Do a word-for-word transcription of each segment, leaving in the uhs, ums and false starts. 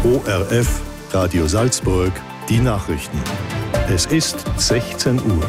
O R F, Radio Salzburg, die Nachrichten. Es ist sechzehn Uhr.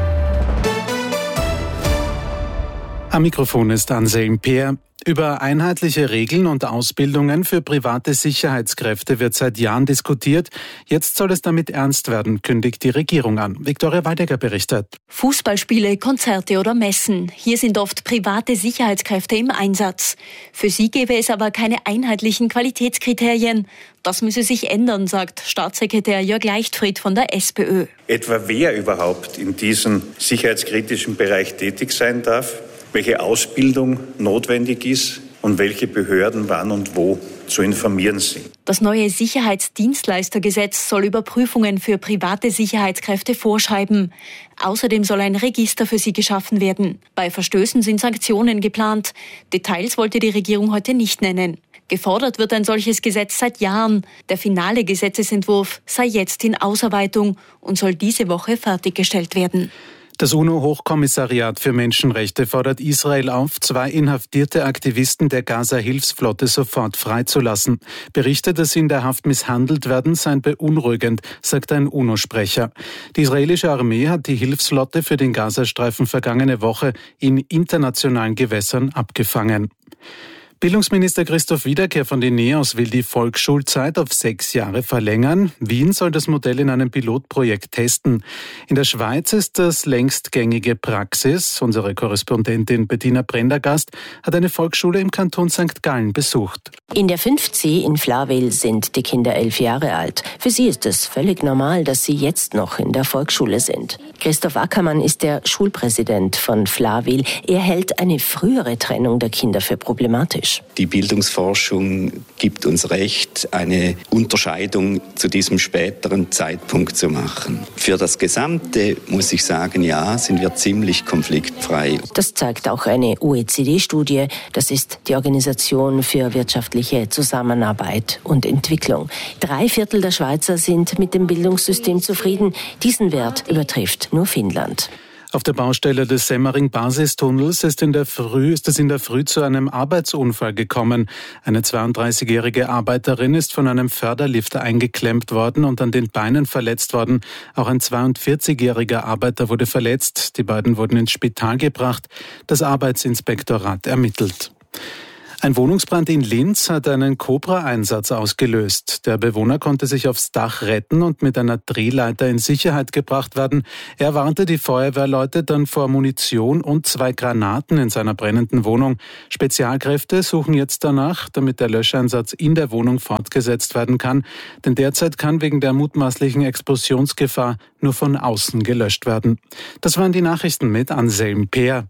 Am Mikrofon ist Anselm Peer. Über einheitliche Regeln und Ausbildungen für private Sicherheitskräfte wird seit Jahren diskutiert. Jetzt soll es damit ernst werden, kündigt die Regierung an. Viktoria Weidegger berichtet. Fußballspiele, Konzerte oder Messen. Hier sind oft private Sicherheitskräfte im Einsatz. Für sie gäbe es aber keine einheitlichen Qualitätskriterien. Das müsse sich ändern, sagt Staatssekretär Jörg Leichtfried von der SPÖ. Etwa wer überhaupt in diesem sicherheitskritischen Bereich tätig sein darf, welche Ausbildung notwendig ist und welche Behörden wann und wo zu informieren sind. Das neue Sicherheitsdienstleistergesetz soll Überprüfungen für private Sicherheitskräfte vorschreiben. Außerdem soll ein Register für sie geschaffen werden. Bei Verstößen sind Sanktionen geplant. Details wollte die Regierung heute nicht nennen. Gefordert wird ein solches Gesetz seit Jahren. Der finale Gesetzesentwurf sei jetzt in Ausarbeitung und soll diese Woche fertiggestellt werden. Das UNO-Hochkommissariat für Menschenrechte fordert Israel auf, zwei inhaftierte Aktivisten der Gaza-Hilfsflotte sofort freizulassen. Berichte, dass sie in der Haft misshandelt werden, seien beunruhigend, sagt ein UNO-Sprecher. Die israelische Armee hat die Hilfsflotte für den Gazastreifen vergangene Woche in internationalen Gewässern abgefangen. Bildungsminister Christoph Wiederkehr von den NEOS will die Volksschulzeit auf sechs Jahre verlängern. Wien soll das Modell in einem Pilotprojekt testen. In der Schweiz ist das längst gängige Praxis. Unsere Korrespondentin Bettina Prendergast hat eine Volksschule im Kanton Sankt Gallen besucht. In der fünf C in Flawil sind die Kinder elf Jahre alt. Für sie ist es völlig normal, dass sie jetzt noch in der Volksschule sind. Christoph Ackermann ist der Schulpräsident von Flawil. Er hält eine frühere Trennung der Kinder für problematisch. Die Bildungsforschung gibt uns recht, eine Unterscheidung zu diesem späteren Zeitpunkt zu machen. Für das Gesamte muss ich sagen, ja, sind wir ziemlich konfliktfrei. Das zeigt auch eine O E C D-Studie. Das ist die Organisation für wirtschaftliche Zusammenarbeit und Entwicklung. Drei Viertel der Schweizer sind mit dem Bildungssystem zufrieden. Diesen Wert übertrifft nur Finnland. Auf der Baustelle des Semmering-Basistunnels ist, in der Früh, ist es in der Früh zu einem Arbeitsunfall gekommen. Eine zweiunddreißigjährige Arbeiterin ist von einem Förderlift eingeklemmt worden und an den Beinen verletzt worden. Auch ein zweiundvierzigjähriger Arbeiter wurde verletzt. Die beiden wurden ins Spital gebracht. Das Arbeitsinspektorat ermittelt. Ein Wohnungsbrand in Linz hat einen Cobra-Einsatz ausgelöst. Der Bewohner konnte sich aufs Dach retten und mit einer Drehleiter in Sicherheit gebracht werden. Er warnte die Feuerwehrleute dann vor Munition und zwei Granaten in seiner brennenden Wohnung. Spezialkräfte suchen jetzt danach, damit der Löscheinsatz in der Wohnung fortgesetzt werden kann. Denn derzeit kann wegen der mutmaßlichen Explosionsgefahr nur von außen gelöscht werden. Das waren die Nachrichten mit Anselm Peer.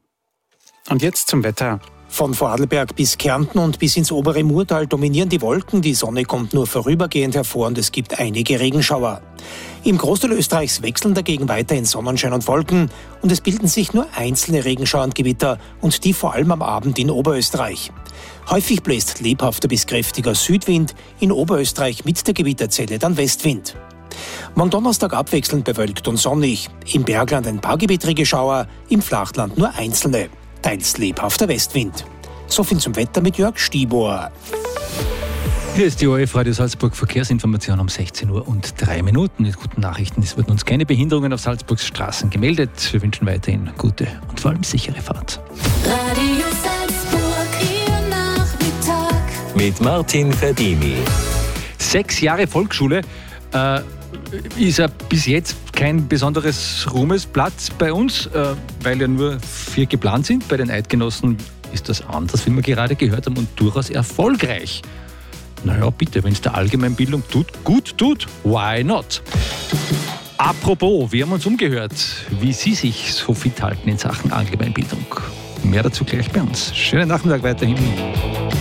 Und jetzt zum Wetter. Von Vorarlberg bis Kärnten und bis ins obere Murtal dominieren die Wolken. Die Sonne kommt nur vorübergehend hervor und es gibt einige Regenschauer. Im Großteil Österreichs wechseln dagegen weiterhin Sonnenschein und Wolken und es bilden sich nur einzelne Regenschauer und Gewitter und die vor allem am Abend in Oberösterreich. Häufig bläst lebhafter bis kräftiger Südwind, in Oberösterreich mit der Gewitterzelle dann Westwind. Morgen Donnerstag abwechselnd bewölkt und sonnig. Im Bergland ein paar gewittrige Schauer, im Flachland nur einzelne. Teils lebhafter Westwind. So viel zum Wetter mit Jörg Stibor. Hier ist die O R F Radio Salzburg Verkehrsinformation um sechzehn Uhr und drei Minuten. Mit guten Nachrichten. Es wurden uns keine Behinderungen auf Salzburgs Straßen gemeldet. Wir wünschen weiterhin gute und vor allem sichere Fahrt. Radio Salzburg, Ihr Nachmittag. Mit Martin Verdini. Sechs Jahre Volksschule. Äh, ist ja bis jetzt kein besonderes Ruhmesblatt bei uns, äh, weil ja nur vier geplant sind. Bei den Eidgenossen ist das anders, wie wir gerade gehört haben, und durchaus erfolgreich. Naja, bitte, wenn es der Allgemeinbildung tut, gut tut, why not? Apropos, wir haben uns umgehört, wie Sie sich so fit halten in Sachen Allgemeinbildung. Mehr dazu gleich bei uns. Schönen Nachmittag weiterhin.